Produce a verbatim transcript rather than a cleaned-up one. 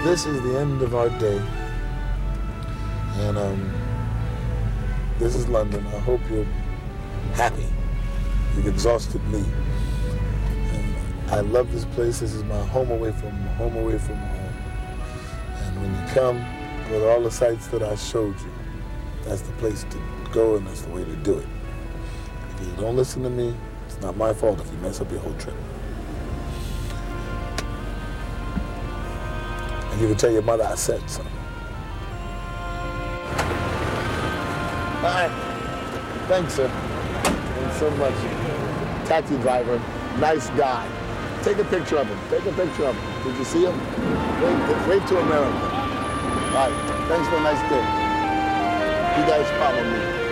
this is the end of our day. And um, this is London. I hope you're happy. You've exhausted me. And I love this place. This is my home away from home away from home. And when you come, go to all the sites that I showed you. That's the place to go, and that's the way to do it. If you don't listen to me, it's not my fault if you mess up your whole trip. And you can tell your mother I said so. All right. Thanks, sir. Thanks so much. Taxi driver, nice guy. Take a picture of him. Take a picture of him. Did you see him? Wave, wave to America. All right. Thanks for a nice day. You guys follow me.